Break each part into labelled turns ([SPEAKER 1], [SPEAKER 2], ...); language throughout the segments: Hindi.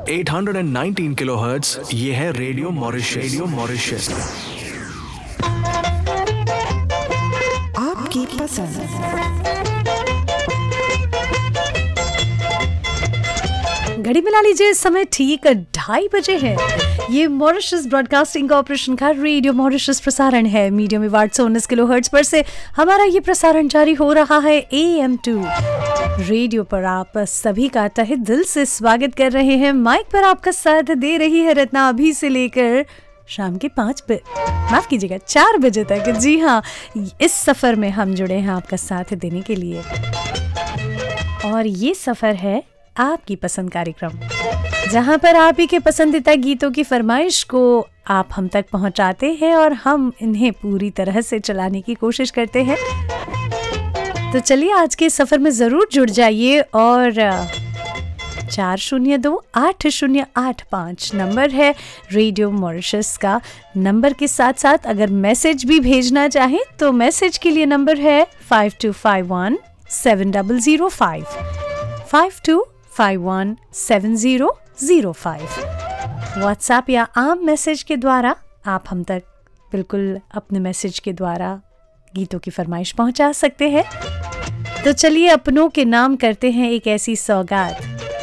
[SPEAKER 1] 819 किलोहर्ट्ज, ये है रेडियो मॉरिशस।
[SPEAKER 2] आपकी पसंद।
[SPEAKER 3] घड़ी मिला लीजिए, समय ठीक 2:30 बजे है। ये मॉरिशस ब्रॉडकास्टिंग कॉर्पोरेशन का रेडियो मॉरिशस प्रसारण है। मीडियम वेव 819 किलोहर्ट्ज पर से हमारा ये प्रसारण जारी हो रहा है AM 2 रेडियो पर। आप सभी का तहे दिल से स्वागत कर रहे हैं। माइक पर आपका साथ दे रही है रत्ना, अभी से लेकर शाम के 4 बजे तक। जी हाँ, इस सफर में हम जुड़े हैं आपका साथ देने के लिए, और ये सफर है आपकी पसंद कार्यक्रम, जहां पर आप ही के पसंदीदा गीतों की फरमाइश को आप हम तक पहुंचाते हैं और हम इन्हें पूरी तरह से चलाने की कोशिश करते हैं। तो चलिए आज के सफर में जरूर जुड़ जाइए। और 402808 नंबर है रेडियो मॉरिशस का। नंबर के साथ साथ अगर मैसेज भी भेजना चाहें तो मैसेज के लिए नंबर है 52517005 52517005। व्हाट्सएप या आम मैसेज के द्वारा आप हम तक बिल्कुल अपने मैसेज के द्वारा गीतों की फरमाइश पहुंचा सकते हैं। तो चलिए अपनों के नाम करते हैं एक ऐसी सौगात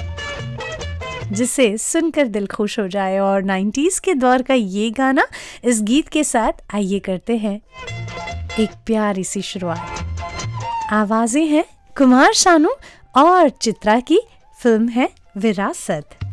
[SPEAKER 3] जिसे सुनकर दिल खुश हो जाए। और 90s के दौर का ये गाना, इस गीत के साथ आइए करते हैं एक प्यारी सी शुरुआत। आवाजें हैं कुमार शानू और चित्रा की, फिल्म है विरासत।